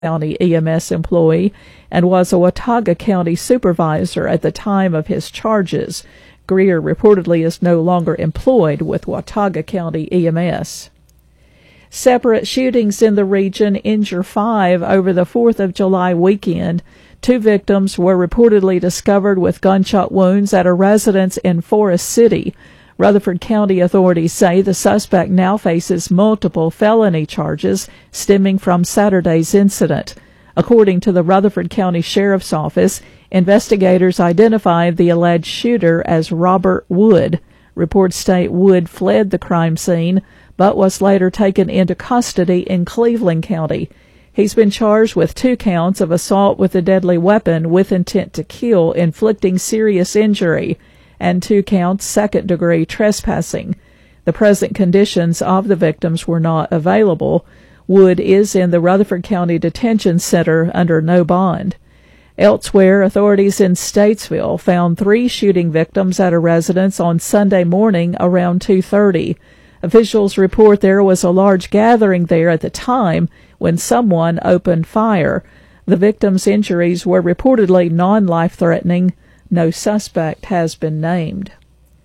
County EMS employee and was a Watauga County supervisor at the time of his charges. Greer reportedly is no longer employed with Watauga County EMS. Separate shootings in the region injure 5 over the 4th of July weekend. 2 victims were reportedly discovered with gunshot wounds at a residence in Forest City. Rutherford County authorities say the suspect now faces multiple felony charges stemming from Saturday's incident. According to the Rutherford County Sheriff's Office, investigators identified the alleged shooter as Robert Wood. Reports state Wood fled the crime scene, but was later taken into custody in Cleveland County. He's been charged with 2 counts of assault with a deadly weapon with intent to kill, inflicting serious injury, and 2 counts second-degree trespassing. The present conditions of the victims were not available. Wood is in the Rutherford County Detention Center under no bond. Elsewhere, authorities in Statesville found 3 shooting victims at a residence on Sunday morning around 2:30. Officials report there was a large gathering there at the time when someone opened fire. The victims' injuries were reportedly non-life-threatening. No suspect has been named.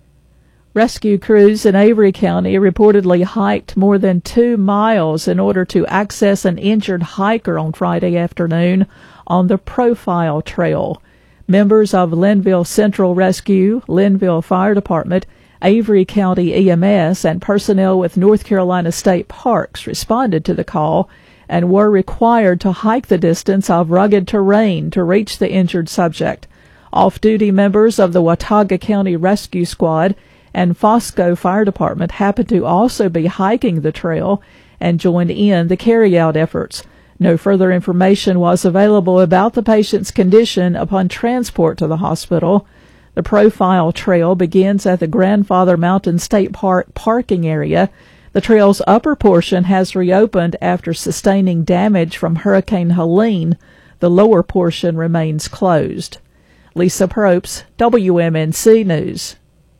Rescue crews in Avery County reportedly hiked more than 2 miles in order to access an injured hiker on Friday afternoon on the Profile Trail. Members of Linville Central Rescue, Linville Fire Department, Avery County EMS, and personnel with North Carolina State Parks responded to the call and were required to hike the distance of rugged terrain to reach the injured subject. Off-duty members of the Watauga County Rescue Squad and Fosco Fire Department happened to also be hiking the trail and joined in the carryout efforts. No further information was available about the patient's condition upon transport to the hospital. The Profile Trail begins at the Grandfather Mountain State Park parking area. The trail's upper portion has reopened after sustaining damage from Hurricane Helene. The lower portion remains closed. Lisa Probst, WMNC News.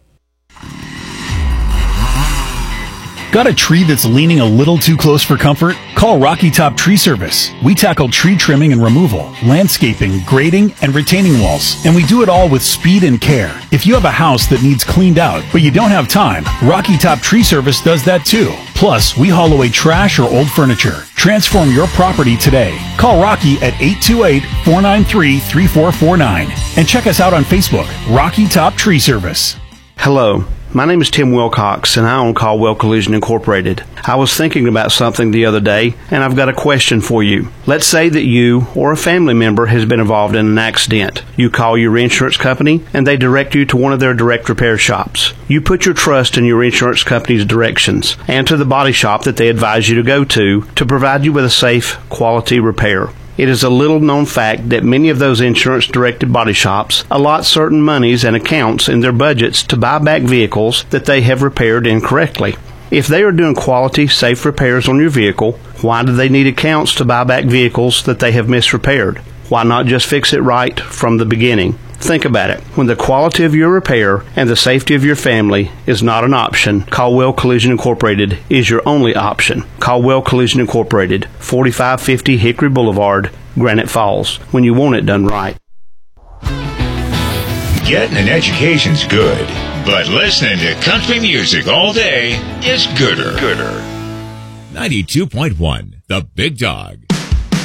Got a tree that's leaning a little too close for comfort? Call Rocky Top Tree Service. We tackle tree trimming and removal, landscaping, grading, and retaining walls, and we do it all with speed and care. If you have a house that needs cleaned out, but you don't have time, Rocky Top Tree Service does that too. Plus, we haul away trash or old furniture. Transform your property today. Call Rocky at 828-493-3449 and check us out on Facebook, Rocky Top Tree Service. Hello. My name is Tim Wilcox, and I own Caldwell Collision Incorporated. I was thinking about something the other day, and I've got a question for you. Let's say that you or a family member has been involved in an accident. You call your insurance company, and they direct you to one of their direct repair shops. You put your trust in your insurance company's directions and to the body shop that they advise you to go to provide you with a safe, quality repair. It is a little-known fact that many of those insurance-directed body shops allot certain monies and accounts in their budgets to buy back vehicles that they have repaired incorrectly. If they are doing quality, safe repairs on your vehicle, why do they need accounts to buy back vehicles that they have misrepaired? Why not just fix it right from the beginning? Think about it. When the quality of your repair and the safety of your family is not an option, Caldwell Collision Incorporated is your only option. Caldwell Collision Incorporated, 4550 Hickory Boulevard, Granite Falls. When you want it done right. Getting an education's good, but listening to country music all day is gooder. 92.1, The Big Dog.